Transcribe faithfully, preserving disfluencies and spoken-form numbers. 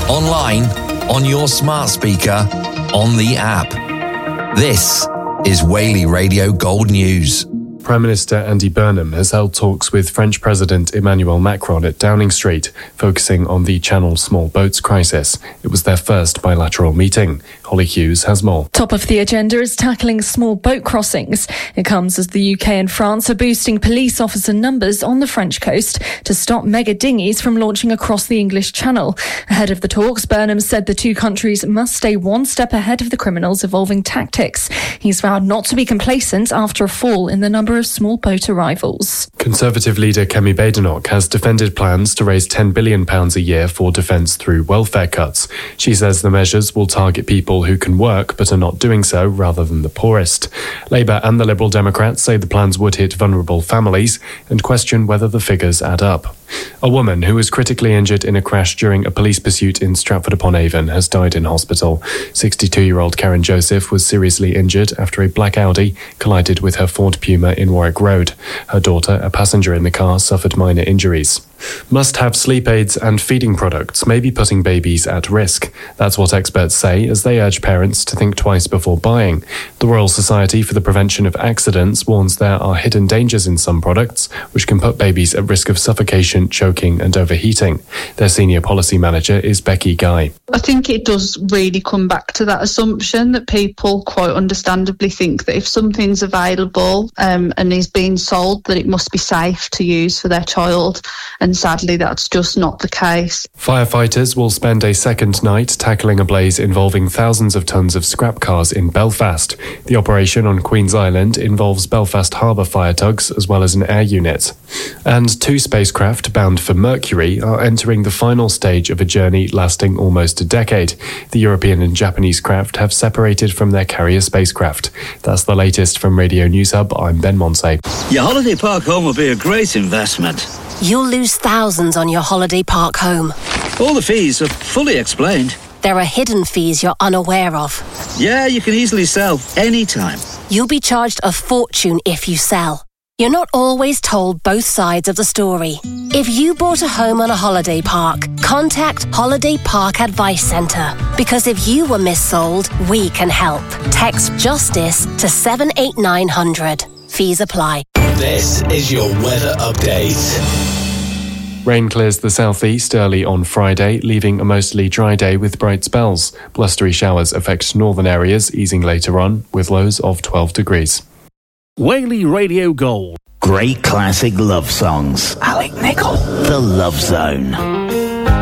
online, on your smart speaker, on the app. This is Whaley Radio Gold News. Prime Minister Andy Burnham has held talks with French President Emmanuel Macron at Downing Street, focusing on the Channel small boats crisis. It was their first bilateral meeting. Holly Hughes has more. Top of the agenda is tackling small boat crossings. It comes as the U K and France are boosting police officer numbers on the French coast to stop mega dinghies from launching across the English Channel. Ahead of the talks, Burnham said the two countries must stay one step ahead of the criminals' evolving tactics. He's vowed not to be complacent after a fall in the number of small boat arrivals. Conservative leader Kemi Badenoch has defended plans to raise ten billion pounds a year for defence through welfare cuts. She says the measures will target people who can work but are not doing so rather than the poorest. Labour and the Liberal Democrats say the plans would hit vulnerable families and question whether the figures add up. A woman who was critically injured in a crash during a police pursuit in Stratford-upon-Avon has died in hospital. sixty-two-year-old Karen Joseph was seriously injured after a black Audi collided with her Ford Puma in Warwick Road. Her daughter, a passenger in the car, suffered minor injuries. Must-have sleep aids and feeding products may be putting babies at risk. That's what experts say as they urge parents to think twice before buying. The Royal Society for the Prevention of Accidents warns there are hidden dangers in some products which can put babies at risk of suffocation, choking and overheating. Their senior policy manager is Becky Guy. I think it does really come back to that assumption that people quite understandably think that if something's available um, and is being sold, that it must be safe to use for their child. And sadly, that's just not the case. Firefighters will spend a second night tackling a blaze involving thousands of tons of scrap cars in Belfast. The operation on Queen's Island involves Belfast Harbour fire tugs as well as an air unit. And two spacecraft bound for Mercury are entering the final stage of a journey lasting almost a decade. The European and Japanese craft have separated from their carrier spacecraft. That's the latest from Radio News Hub. I'm Ben Monsey. Your holiday park home will be a great investment. You'll lose thousands on your holiday park home. All the fees are fully explained. There are hidden fees you're unaware of. Yeah, you can easily sell anytime. You'll be charged a fortune if you sell. You're not always told both sides of the story. If you bought a home on a holiday park, contact Holiday Park Advice Centre. Because if you were missold, we can help. Text JUSTICE to seven eight nine hundred. Fees apply. This is your weather update. Rain clears the southeast early on Friday, leaving a mostly dry day with bright spells. Blustery showers affect northern areas, easing later on, with lows of twelve degrees. Whaley Radio Gold. Great classic love songs. Alec Nichol. The Love Zone.